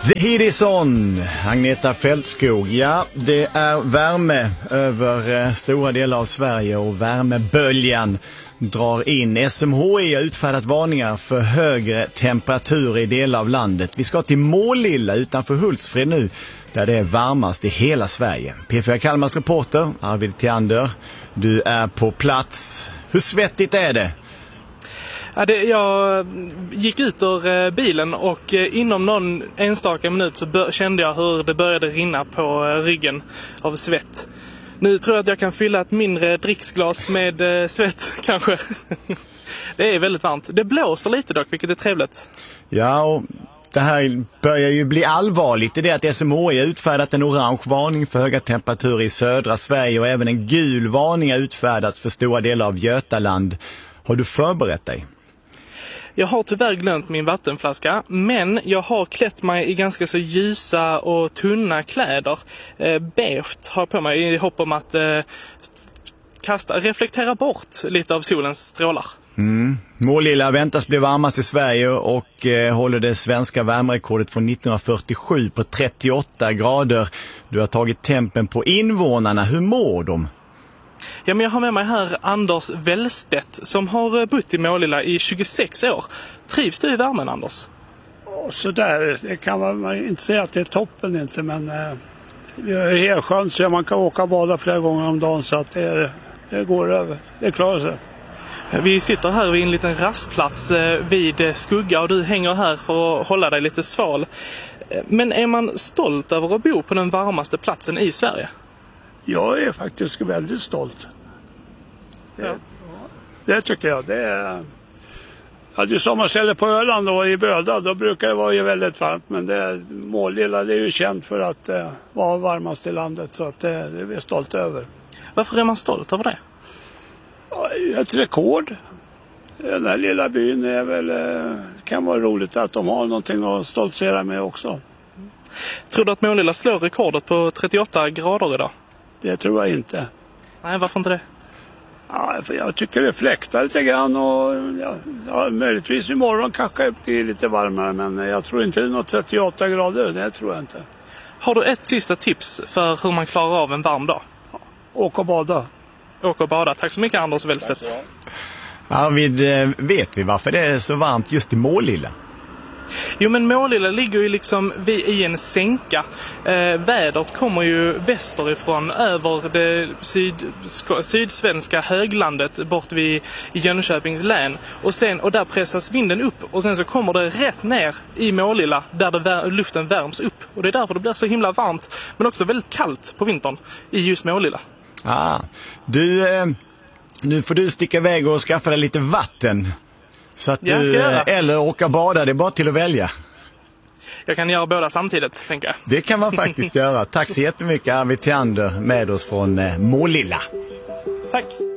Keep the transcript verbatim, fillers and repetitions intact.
The Heat is on, Agneta Fältskog. Ja, det är värme över stora delar av Sverige och värmeböljan drar in. S M H I har utfärdat varningar för högre temperatur i delar av landet. Vi ska till Målilla utanför Hultsfred nu, där det är varmast i hela Sverige. P fyra Kalmars reporter Arvid Theander, du är på plats. Hur svettigt är det? Ja, det, jag gick ut ur bilen och inom någon enstaka minut så bör, kände jag hur det började rinna på ryggen av svett. Nu tror jag att jag kan fylla ett mindre dricksglas med eh, svett kanske. Det är väldigt varmt. Det blåser lite dock, vilket är trevligt. Ja, och det här börjar ju bli allvarligt. Det är det att S M H I har utfärdat en orange varning för höga temperaturer i södra Sverige och även en gul varning har utfärdats för stora delar av Götaland. Har du förberett dig? Jag har tyvärr glömt min vattenflaska, men jag har klätt mig i ganska så ljusa och tunna kläder. Eh, beige har jag på mig i hopp om att eh, kasta, reflektera bort lite av solens strålar. Mm. Målilla väntas bli varmast i Sverige och eh, håller det svenska värmerekordet från nittonhundrafyrtiosju på trettioåtta grader. Du har tagit tempen på invånarna. Hur mår de? Ja, men jag har med mig här Anders Wellstedt som har bott i Målilla i tjugosex år. Trivs du i värmen, Anders? Så där, det kan man inte säga att det är toppen inte, men eh, vi har helt skönt så man kan åka och bada flera gånger om dagen så att det, det går över. Det klarar sig. Vi sitter här vid en liten rastplats eh, vid skugga och du hänger här för att hålla dig lite sval. Men är man stolt över att bo på den varmaste platsen i Sverige? Jag är faktiskt väldigt stolt. Det, ja. det tycker jag. Det är, ja, det är sommarställe på Öland och i Böda. Då brukar det vara ju väldigt varmt. Men det, Målilla det är ju känt för att eh, vara varmast i landet. Så att det, det är vi stolt över. Varför är man stolt över det? Ja, ett rekord. Den här lilla byn är väl, eh, kan vara roligt att de har någonting att stoltsera med också. Tror du att Målilla slår rekordet på trettioåtta grader idag? Det tror jag inte. Nej, varför inte det? Ja, för jag tycker det fläktar lite grann och ja, ja, möjligtvis imorgon kanske det blir lite varmare, men jag tror inte det är något trettioåtta grader, det tror jag inte. Har du ett sista tips för hur man klarar av en varm dag? Ja, åka och bada. Åka och bada. Tack så mycket, Anders Wellstedt. Ja, vet vi varför det är så varmt just i Målilla? Jo, men Målilla ligger ju liksom vid, i en sänka. Eh, vädret kommer ju västerifrån över det syd, sk- sydsvenska höglandet bort vid Jönköpings län. Och, sen, och där pressas vinden upp och sen så kommer det rätt ner i Målilla där det vär, luften värms upp. Och det är därför det blir så himla varmt men också väldigt kallt på vintern i just Målilla. Ah, du, eh, nu får du sticka iväg och skaffa dig lite vatten. Så att ja, du, eller åka bada, det är bara till att välja. Jag kan göra båda samtidigt, tänker jag. Det kan man faktiskt göra. Tack så jättemycket, Arvid Theander, med oss från eh, Målilla. Tack.